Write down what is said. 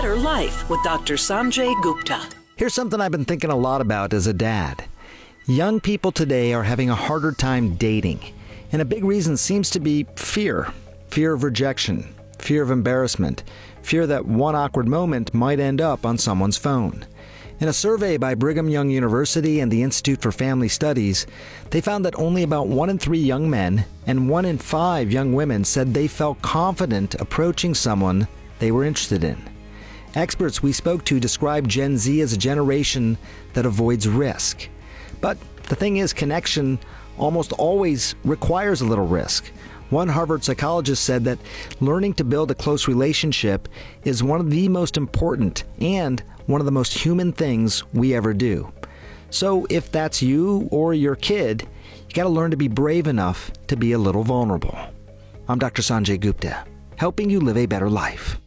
Better Life with Dr. Sanjay Gupta. Here's something I've been thinking a lot about as a dad. Young people today are having a harder time dating, and a big reason seems to be fear. Fear of rejection, fear of embarrassment, fear that one awkward moment might end up on someone's phone. In a survey by Brigham Young University and the Institute for Family Studies, they found that only about 1 in 3 young men and 1 in 5 young women said they felt confident approaching someone they were interested in. Experts we spoke to described Gen Z as a generation that avoids risk. But the thing is, connection almost always requires a little risk. One Harvard psychologist said that learning to build a close relationship is one of the most important and one of the most human things we ever do. So if that's you or your kid, you got to learn to be brave enough to be a little vulnerable. I'm Dr. Sanjay Gupta, helping you live a better life.